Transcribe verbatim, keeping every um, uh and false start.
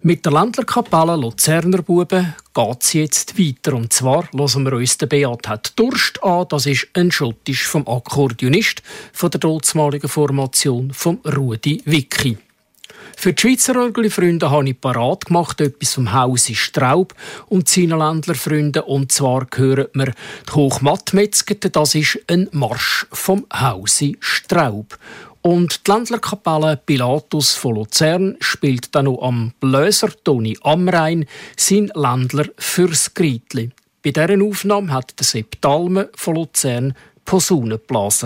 Mit der Ländlerkapelle Luzerner Buben geht es jetzt weiter. Und zwar hören wir uns den Beat hat Durst an. Das ist ein Schottisch vom Akkordeonist von der damaligen Formation von Rudi Wicki. Für die Schweizer Orgelfreunde habe ich parat gemacht, etwas vom Hausi Straub und seinen Ländlerfreunden. Und zwar hören wir die Hochmattmetzgete. Das ist ein Marsch vom Hausi Straub. Und die Ländlerkapelle Pilatus von Luzern spielt dann noch am Bläser Toni Amrein sein Ländler fürs Grietli. Bei dieser Aufnahme hat der Sepp Dalme von Luzern Posaune geblasen.